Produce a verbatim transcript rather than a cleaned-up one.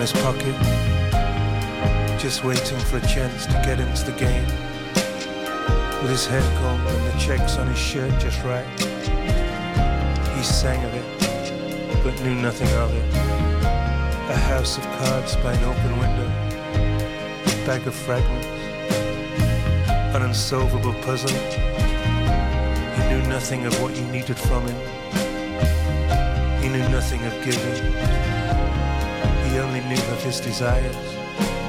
his pocket, just waiting for a chance to get into the game. With his head combed and the checks on his shirt just right. He sang of it, but knew nothing of it. A house of cards by an open window, a bag of fragments, an unsolvable puzzle. He knew nothing of what you needed from him. He knew nothing of giving. He only knew of his desires.